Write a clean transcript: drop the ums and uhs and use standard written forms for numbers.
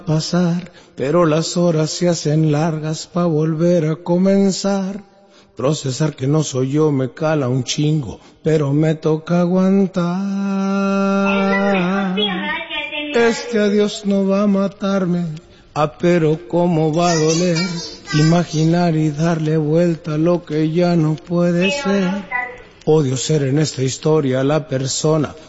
pasar, pero las horas se hacen largas pa' volver a comenzar. Procesar que no soy yo me cala un chingo, pero me toca aguantar. Este adiós no va a matarme, pero cómo va a doler. Imaginar y darle vuelta a lo que ya no puede ser. Odio ser en esta historia la persona